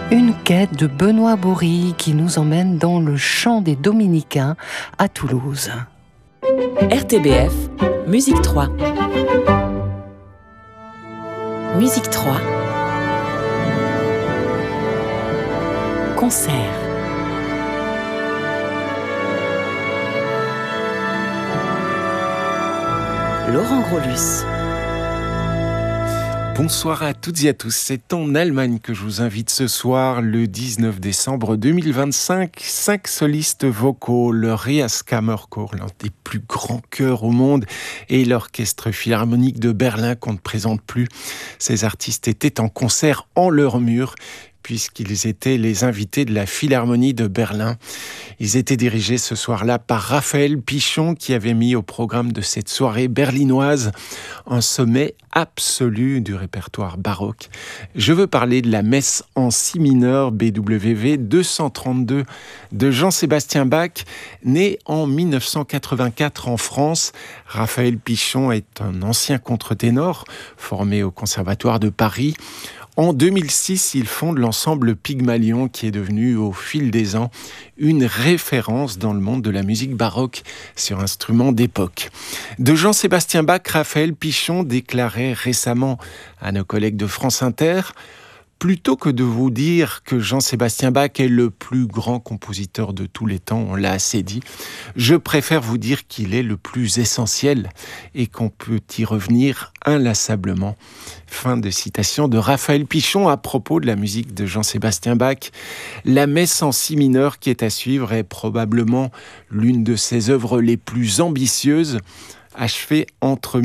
Une quête de Benoît Bourri qui nous emmène dans le chant des Dominicains à Toulouse. RTBF, Musique 3. Musique 3. Concert. Laurent Grolus. Bonsoir à toutes et à tous, c'est en Allemagne que je vous invite ce soir, le 19 décembre 2025. 5 solistes vocaux, le Reichskammerchor, l'un des plus grands chœurs au monde, et l'Orchestre Philharmonique de Berlin qu'on ne présente plus. Ces artistes étaient en concert en leur mur, puisqu'ils étaient les invités de la Philharmonie de Berlin. Ils étaient dirigés ce soir-là par Raphaël Pichon, qui avait mis au programme de cette soirée berlinoise un sommet absolu du répertoire baroque. Je veux parler de la messe en si mineur BWV 232 de Jean-Sébastien Bach, né en 1984 en France. Raphaël Pichon est un ancien contre-ténor, formé au Conservatoire de Paris. En 2006, il fonde l'ensemble Pygmalion qui est devenu, au fil des ans, une référence dans le monde de la musique baroque sur instruments d'époque. De Jean-Sébastien Bach, Raphaël Pichon déclarait récemment à nos collègues de France Inter: plutôt que de vous dire que Jean-Sébastien Bach est le plus grand compositeur de tous les temps, on l'a assez dit, je préfère vous dire qu'il est le plus essentiel et qu'on peut y revenir inlassablement. Fin de citation de Raphaël Pichon à propos de la musique de Jean-Sébastien Bach. La messe en si mineur qui est à suivre est probablement l'une de ses œuvres les plus ambitieuses, achevée entre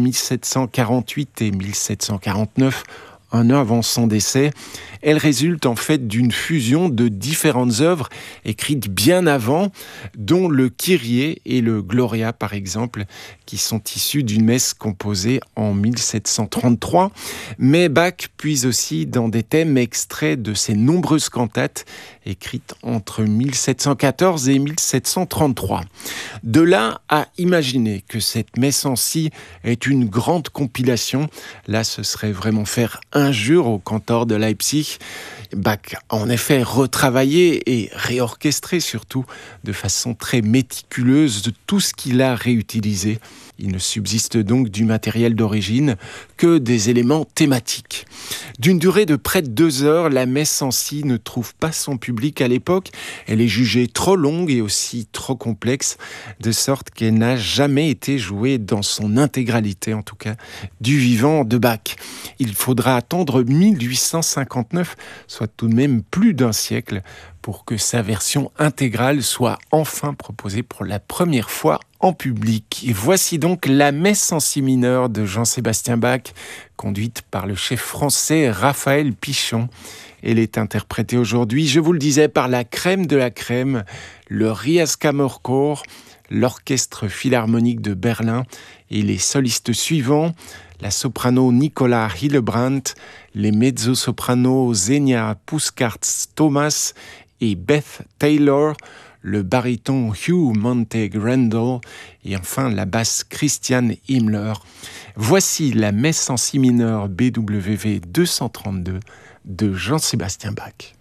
1748 et 1749, un an avant son décès. Elle résulte en fait d'une fusion de différentes œuvres écrites bien avant, dont le Kyrie et le Gloria par exemple, qui sont issus d'une messe composée en 1733. Mais Bach puise aussi dans des thèmes extraits de ses nombreuses cantates écrites entre 1714 et 1733. De là à imaginer que cette messe en si est une grande compilation, là ce serait vraiment faire injure au cantor de Leipzig. Bach a en effet retravaillé et réorchestré surtout de façon très méticuleuse de tout ce qu'il a réutilisé. Il ne subsiste donc du matériel d'origine que des éléments thématiques. D'une durée de près de 2 heures, la messe en si ne trouve pas son public à l'époque. Elle est jugée trop longue et aussi trop complexe, de sorte qu'elle n'a jamais été jouée dans son intégralité, en tout cas, du vivant de Bach. Il faudra attendre 1859, soit tout de même plus d'un siècle, pour que sa version intégrale soit enfin proposée pour la première fois en public. Et voici donc la messe en si mineur de Jean-Sébastien Bach, conduite par le chef français Raphaël Pichon. Elle est interprétée aujourd'hui, je vous le disais, par la crème de la crème, le Reichskammerchor, l'Orchestre Philharmonique de Berlin et les solistes suivants: la soprano Nicola Hillebrandt, les mezzo-sopranos Xenia Puskars-Thomas et Beth Taylor, le baryton Hugh Montague-Randall et enfin la basse Christiane Himmler. Voici la messe en si mineur BWV 232 de Jean-Sébastien Bach.